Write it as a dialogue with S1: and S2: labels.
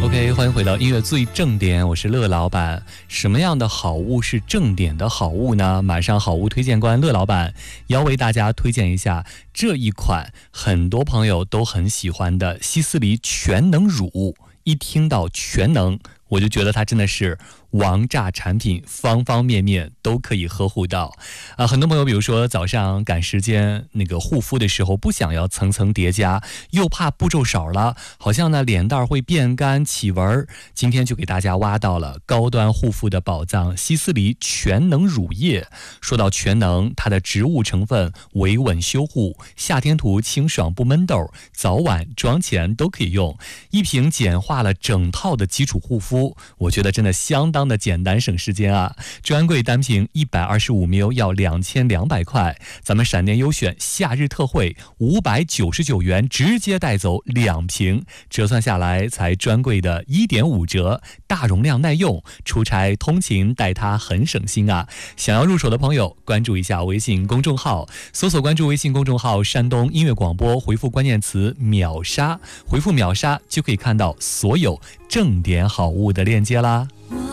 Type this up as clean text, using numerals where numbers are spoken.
S1: OK， 欢迎回到音乐最正点，我是乐老板。什么样的好物是正点的好物呢？马上好物推荐官乐老板要为大家推荐一下这一款很多朋友都很喜欢的希思黎全能乳。一听到全能，我就觉得它真的是王炸产品，方方面面都可以呵护到。很多朋友比如说早上赶时间那个护肤的时候，不想要层层叠加，又怕步骤少了，好像呢脸蛋会变干起纹。今天就给大家挖到了高端护肤的宝藏——希思黎全能乳液。说到全能，它的植物成分维稳修护，夏天涂清爽不闷痘，早晚妆前都可以用。一瓶简化了整套的基础护肤，我觉得真的相当的简单省时间啊！专柜单瓶125ml要2200块，咱们闪电优选夏日特惠599元直接带走2瓶，折算下来才专柜的1.5折，大容量耐用，出差通勤带它很省心啊！想要入手的朋友，关注一下微信公众号，搜索关注微信公众号山东音乐广播，回复关键词秒杀，回复秒杀就可以看到所有正点好物的链接啦。